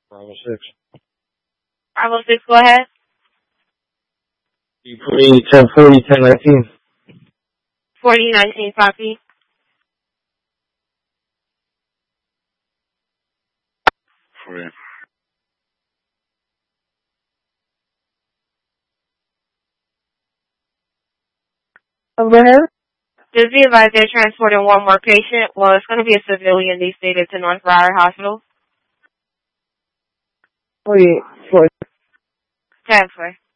Bravo 6. Bravo 6, go ahead. You put me 1040, 1019. 4019, copy. For you. Go ahead. Just be advised they're transporting one more patient. Well, it's going to be a civilian. They stated to North Broward Hospital. 48. Transfer.